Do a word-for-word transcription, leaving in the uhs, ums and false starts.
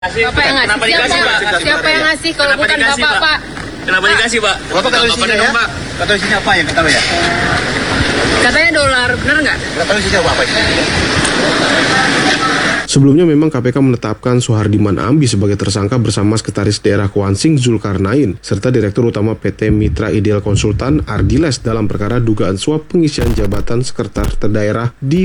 Bapak yang ngasih, Kenapa siapa? dikasih, Pak? Siapa yang ngasih kalau Kenapa bukan dikasih, Bapak, Pak? Pak? Kenapa dikasih, Pak? Bapak tahu isinya ya? Pak. Tahu isinya apa yang ketahui ya? Katanya dolar, benar nggak? Nggak tahu isinya apa isinya. Sebelumnya memang K P K menetapkan Soehardiman Ambi sebagai tersangka bersama Sekretaris Daerah Kuansing Zulkarnain serta Direktur Utama P T Mitra Ideal Konsultan Ardiles dalam perkara dugaan suap pengisian jabatan Sekretaris Daerah di